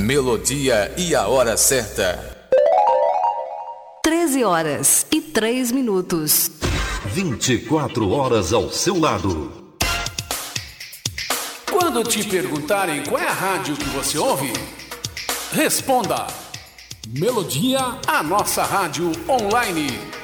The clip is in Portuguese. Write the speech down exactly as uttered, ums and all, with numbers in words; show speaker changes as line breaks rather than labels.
Melodia e a hora certa.
treze horas e três minutos.
vinte e quatro horas ao seu lado.
Quando te perguntarem qual é a rádio que você ouve, responda: Melodia, a nossa rádio online.